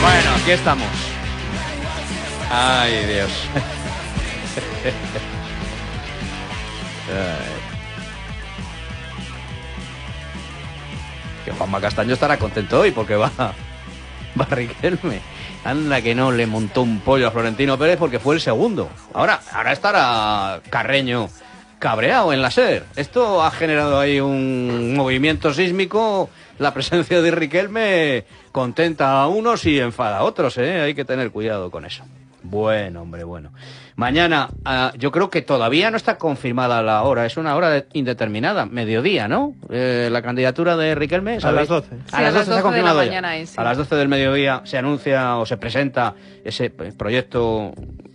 Bueno, aquí estamos. Ay, Dios. Que Juanma Castaño estará contento hoy porque va Riquelme. Anda que no le montó un pollo a Florentino Pérez porque fue el segundo. Ahora estará Carreño cabreado en la SER. Esto ha generado ahí un movimiento sísmico. La presencia de Riquelme contenta a unos y enfada a otros, ¿eh? Hay que tener cuidado con eso. Bueno, hombre, bueno. Mañana, yo creo que todavía no está confirmada la hora. Es una hora indeterminada, mediodía, ¿no? La candidatura de Riquelme, ¿sabéis? A las 12. A las 12 se ha confirmado ya. Sí. A las 12 del mediodía se anuncia o se presenta ese proyecto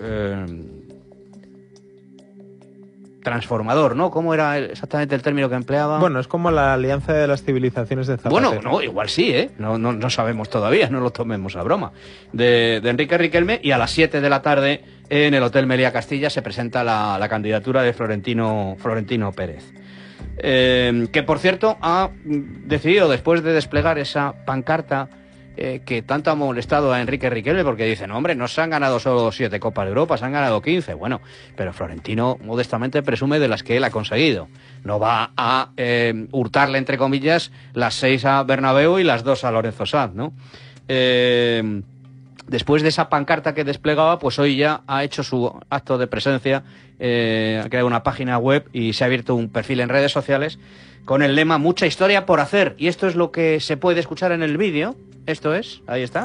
transformador, ¿no? ¿Cómo era exactamente el término que empleaba? Bueno, es como la alianza de las civilizaciones de Zapatero. Bueno, no, igual sí, ¿eh? No sabemos todavía, no lo tomemos a broma. De Enrique Riquelme, y a las 7 de la tarde en el Hotel Meliá Castilla se presenta la candidatura de Florentino Pérez. Que, por cierto, ha decidido, después de desplegar esa pancarta que tanto ha molestado a Enrique Riquelme, porque dicen, no, hombre, no se han ganado solo 7 Copas de Europa, se han ganado 15. Bueno, pero Florentino modestamente presume de las que él ha conseguido. No va a hurtarle, entre comillas, las 6 a Bernabéu y las 2 a Lorenzo Sanz, ¿no? Después de esa pancarta que desplegaba, pues hoy ya ha hecho su acto de presencia, ha creado una página web y se ha abierto un perfil en redes sociales con el lema "Mucha historia por hacer". Y esto es lo que se puede escuchar en el vídeo. Esto es, ahí está.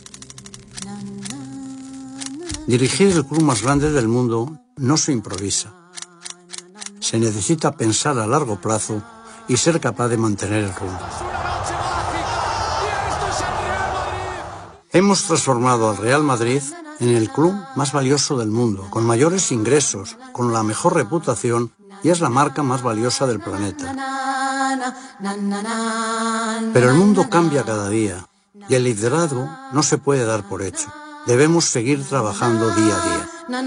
Dirigir el club más grande del mundo no se improvisa. Se necesita pensar a largo plazo y ser capaz de mantener el rumbo. Hemos transformado al Real Madrid en el club más valioso del mundo, con mayores ingresos, con la mejor reputación, y es la marca más valiosa del planeta. Pero el mundo cambia cada día y el liderazgo no se puede dar por hecho. Debemos seguir trabajando día a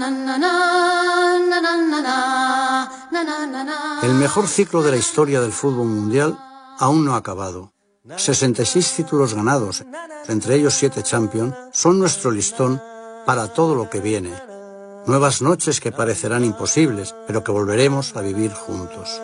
día. El mejor ciclo de la historia del fútbol mundial aún no ha acabado. 66 títulos ganados, entre ellos 7 Champions, son nuestro listón para todo lo que viene. Nuevas noches que parecerán imposibles, pero que volveremos a vivir juntos.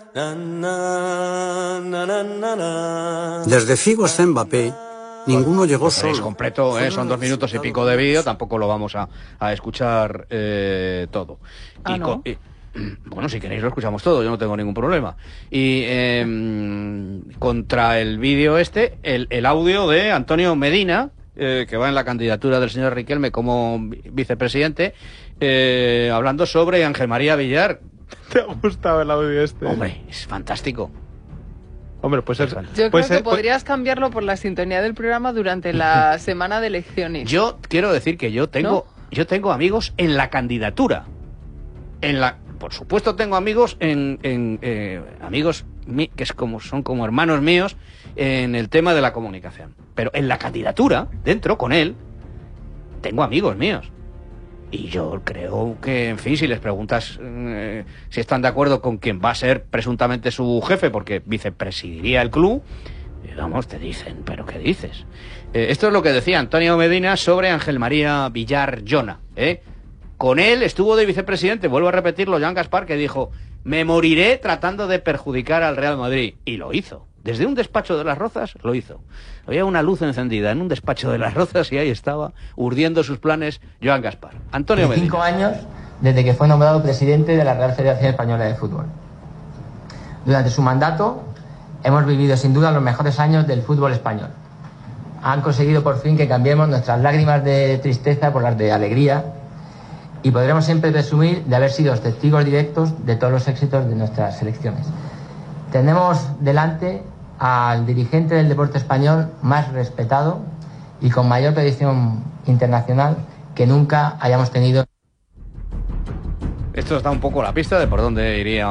Desde Figo hasta Mbappé, ninguno llegó solo. Es completo, son 2 minutos y pico de vídeo, tampoco lo vamos a escuchar todo. ¿No? Bueno, si queréis lo escuchamos todo, yo no tengo ningún problema. Y contra el vídeo el audio de Antonio Medina, que va en la candidatura del señor Riquelme como vicepresidente, hablando sobre Ángel María Villar. ¿Te ha gustado el audio este? Hombre, es fantástico. Hombre, pues yo creo que podrías cambiarlo por la sintonía del programa durante la semana de elecciones. Yo quiero decir que yo tengo amigos en la candidatura. Por supuesto tengo amigos amigos que son como hermanos míos en el tema de la comunicación. Pero en la candidatura, dentro, con él, tengo amigos míos. Y yo creo que, en fin, si les preguntas si están de acuerdo con quien va a ser presuntamente su jefe, porque vicepresidiría el club, vamos, te dicen, ¿pero qué dices? Esto es lo que decía Antonio Medina sobre Ángel María Villar Jona, Con él estuvo de vicepresidente, vuelvo a repetirlo, Joan Gaspar, que dijo: me moriré tratando de perjudicar al Real Madrid. Y lo hizo. Desde un despacho de Las Rozas lo hizo. Había una luz encendida en un despacho de Las Rozas y ahí estaba, urdiendo sus planes, Joan Gaspar. Antonio Medina. 5 años desde que fue nombrado presidente de la Real Federación Española de Fútbol. Durante su mandato hemos vivido sin duda los mejores años del fútbol español. Han conseguido por fin que cambiemos nuestras lágrimas de tristeza por las de alegría, y podremos siempre presumir de haber sido testigos directos de todos los éxitos de nuestras selecciones. Tenemos delante al dirigente del deporte español más respetado y con mayor proyección internacional que nunca hayamos tenido. Esto da un poco la pista de por dónde iría